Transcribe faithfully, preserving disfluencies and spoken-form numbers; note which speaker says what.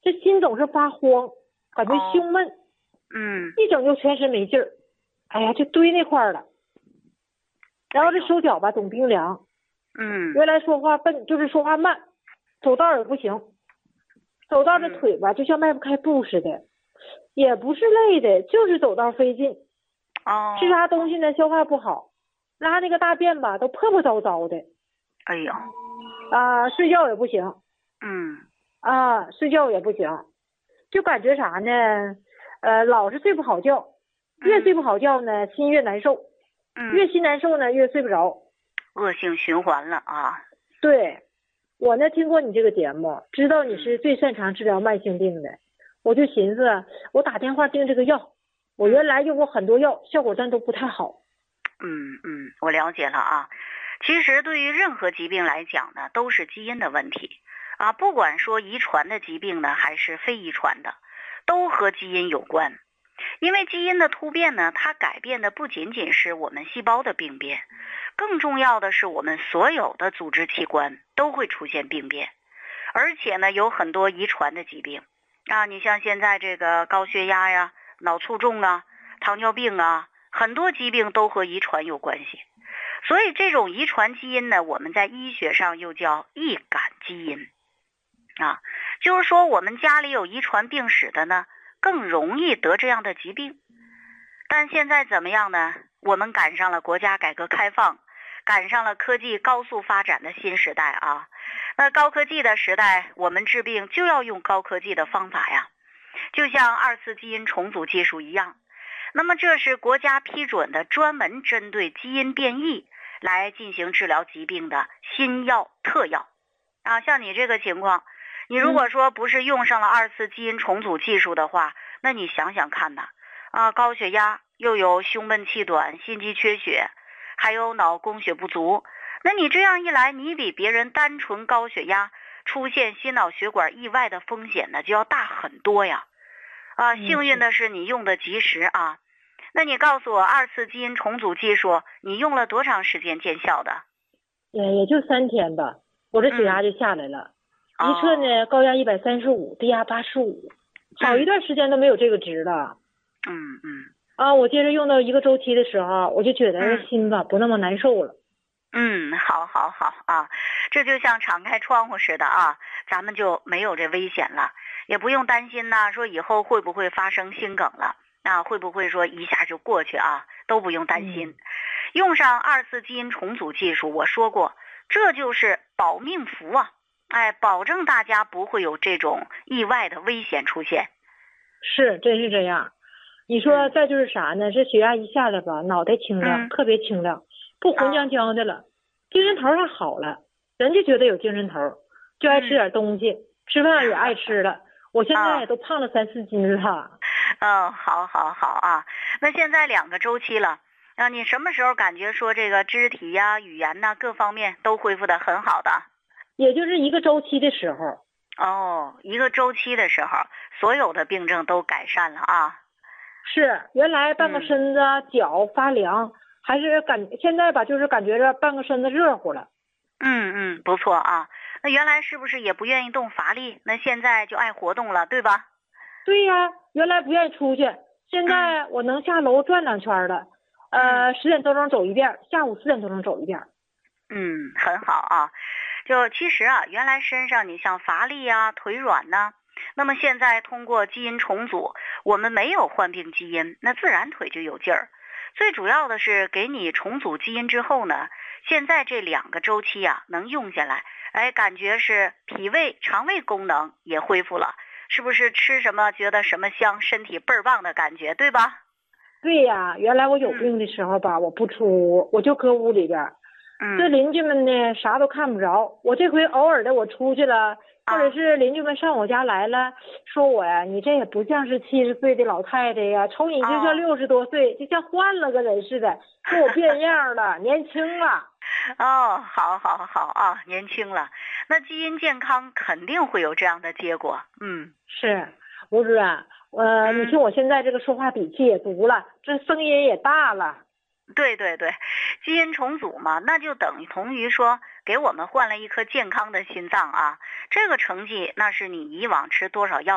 Speaker 1: 这心总是发慌，感觉胸闷，
Speaker 2: 嗯，
Speaker 1: 一整就全身没劲儿，哎呀，就堆那块儿了。然后这手脚吧总冰凉，
Speaker 2: 嗯，
Speaker 1: 原来说话笨，就是说话慢，走道也不行，走道这腿吧就像迈不开步似的，也不是累的，就是走道费劲。
Speaker 2: 哦，
Speaker 1: 吃啥东西呢消化不好，拉那个大便吧都破破糟糟的。
Speaker 2: 哎呦，
Speaker 1: 啊，睡觉也不行，
Speaker 2: 嗯，
Speaker 1: 啊，睡觉也不行，就感觉啥呢？呃，老是睡不好觉，越睡不好觉呢，心越难受，
Speaker 2: 嗯，
Speaker 1: 越心难受呢，越睡不着，
Speaker 2: 恶性循环了啊。
Speaker 1: 对，我呢听过你这个节目，知道你是最擅长治疗慢性病的，我就寻思，我打电话订这个药，我原来用过很多药，效果但都不太好。
Speaker 2: 嗯嗯，我了解了啊。其实对于任何疾病来讲呢，都是基因的问题啊，不管说遗传的疾病呢，还是非遗传的，都和基因有关。因为基因的突变呢，它改变的不仅仅是我们细胞的病变，更重要的是我们所有的组织器官都会出现病变，而且呢，有很多遗传的疾病啊，你像现在这个高血压呀、脑卒中啊、糖尿病啊，很多疾病都和遗传有关系。所以这种遗传基因呢，我们在医学上又叫易感基因啊，就是说我们家里有遗传病史的呢，更容易得这样的疾病。但现在怎么样呢？我们赶上了国家改革开放，赶上了科技高速发展的新时代啊。那高科技的时代，我们治病就要用高科技的方法呀，就像二次基因重组技术一样。那么这是国家批准的专门针对基因变异来进行治疗疾病的新药特药啊。像你这个情况，你如果说不是用上了二次基因重组技术的话，那你想想看呐，啊，高血压，又有胸闷气短、心肌缺血，还有脑供血不足，那你这样一来，你比别人单纯高血压出现心脑血管意外的风险呢就要大很多呀。啊，幸运的是你用的及时啊。那你告诉我，二次基因重组技术你用了多长时间见效的？
Speaker 1: 也也就三天吧，我这血压就下来了，
Speaker 2: 嗯、
Speaker 1: 一测呢高压一百三十五，低压八十五，好一段时间都没有这个值了。
Speaker 2: 嗯嗯。
Speaker 1: 啊，我接着用到一个周期的时候，我就觉得心吧、嗯、不那么难受了。
Speaker 2: 嗯，好好好啊，这就像敞开窗户似的啊，咱们就没有这危险了，也不用担心呐，说以后会不会发生心梗了。啊，会不会说一下就过去啊？都不用担心。嗯、用上二次基因重组技术，我说过，这就是保命符啊！哎，保证大家不会有这种意外的危险出现。
Speaker 1: 是，真是这样。你说再就是啥呢？这血压一下来吧，脑袋清亮，
Speaker 2: 嗯、
Speaker 1: 特别清亮，不浑浆浆的了，啊、精神头还好了，人就觉得有精神头，就爱吃点东西，嗯、吃饭也爱吃了。我现在都胖了三四斤了。
Speaker 2: 嗯，好好好啊。那现在两个周期了，啊，你什么时候感觉说这个肢体呀、语言呐各方面都恢复得很好的？
Speaker 1: 也就是一个周期的时候。
Speaker 2: 哦，一个周期的时候，所有的病症都改善了啊。
Speaker 1: 是，原来半个身子、嗯、脚发凉，还是感现在吧，就是感觉着半个身子热乎了。
Speaker 2: 嗯嗯，不错啊。那原来是不是也不愿意动乏力？那现在就爱活动了，对吧？
Speaker 1: 对呀，原来不愿意出去，现在我能下楼转两圈了。嗯、呃，十点多钟走一遍，下午四点多钟走一遍。
Speaker 2: 嗯，很好啊。就其实啊，原来身上你像乏力啊、腿软呢，那么现在通过基因重组，我们没有患病基因，那自然腿就有劲儿。最主要的是给你重组基因之后呢，现在这两个周期啊能用下来，哎，感觉是脾胃、肠胃功能也恢复了。是不是吃什么觉得什么香，身体倍儿棒的感觉，对吧？
Speaker 1: 对呀，原来我有病的时候吧，嗯、我不出屋，我就搁屋里边。
Speaker 2: 嗯。
Speaker 1: 这邻居们呢，啥都看不着。我这回偶尔的我出去了，或者是邻居们上我家来了，啊、说我呀，你这也不像是七十岁的老太太呀，瞅你就像六十多岁，哦、就像换了个人似的，说我变样了，年轻了。
Speaker 2: 哦，好好好啊，年轻了。那基因健康肯定会有这样的结果。嗯，
Speaker 1: 是，吴主任，呃，嗯、你听我现在这个说话底气也足了，这声音也大了。
Speaker 2: 对对对，基因重组嘛，那就等同于说给我们换了一颗健康的心脏啊。这个成绩那是你以往吃多少药